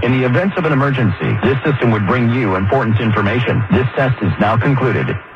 In the event of an emergency, this system would bring you important information. This test is now concluded.